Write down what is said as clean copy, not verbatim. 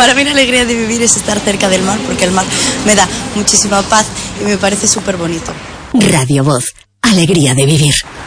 Para mí la alegría de vivir es estar cerca del mar, porque el mar me da muchísima paz y me parece súper bonito. Radio Voz, alegría de vivir.